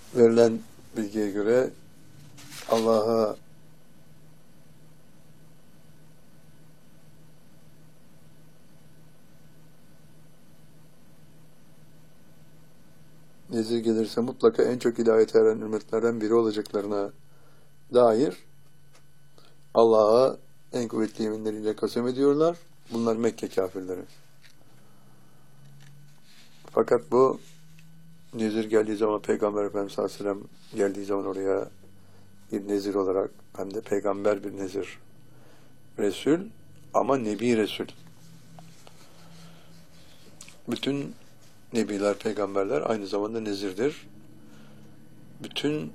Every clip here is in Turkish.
verilen bilgiye göre Allah'a nezir gelirse mutlaka en çok hidayete eren ümmetlerden biri olacaklarına dair Allah'a en kuvvetli yeminleriyle kasem ediyorlar. Bunlar Mekke kafirleri. Fakat bu nezir geldiği zaman, Peygamber Efendimiz sallallahu aleyhi ve sellem geldiği zaman oraya bir nezir olarak, hem de peygamber bir nezir, Resul ama Nebi Resul. Bütün nebiler, peygamberler aynı zamanda nezirdir. Bütün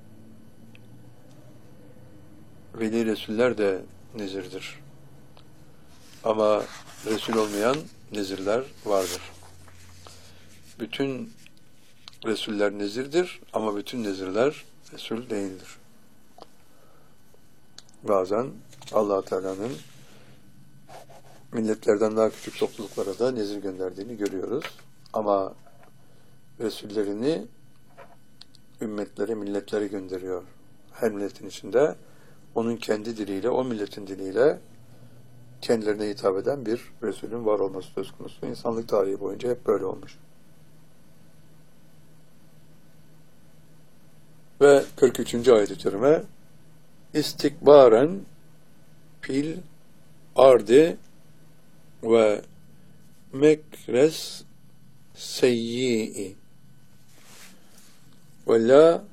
veli Resuller de nezirdir. Ama Resul olmayan nezirler vardır. Bütün Resuller nezirdir ama bütün nezirler Resul değildir. Bazen Allah-u Teala'nın milletlerden daha küçük topluluklara da nezir gönderdiğini görüyoruz. Ama Resullerini ümmetlere, milletlere gönderiyor. Her milletin içinde onun kendi diliyle, o milletin diliyle kendilerine hitap eden bir Resulün var olması söz konusu. İnsanlık tarihi boyunca hep böyle olmuş. Ve 43. ayet-i kerime istikbaren fil ardi ve mekres seyyi'i ve la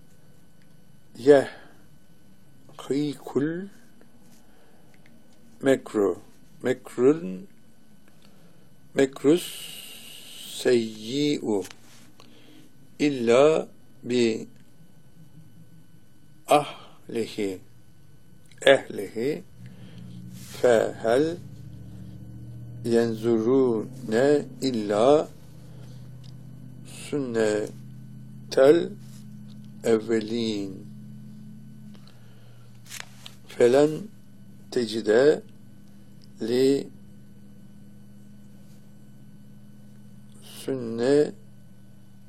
yehkikul mekrus seyyi'u illa bi ehlihi fehel yenzurune illa sünnetel evvelin felen tecide li sünnetillah